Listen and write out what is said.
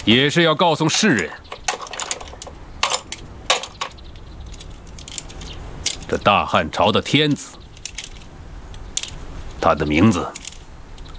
也是要告诉世人，这大汉朝的天子，他的名字